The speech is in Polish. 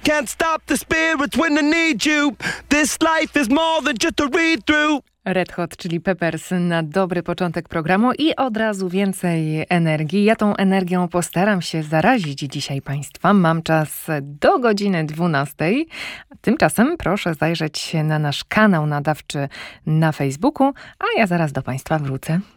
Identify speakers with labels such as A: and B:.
A: can't stop the spirits when I need you. This life is more than just a read-through.
B: Red Hot Chili Peppers na dobry początek programu i od razu więcej energii. Ja tą energią postaram się zarazić dzisiaj Państwa. Mam czas do godziny 12. Tymczasem proszę zajrzeć na nasz kanał nadawczy na Facebooku, a ja zaraz do Państwa wrócę.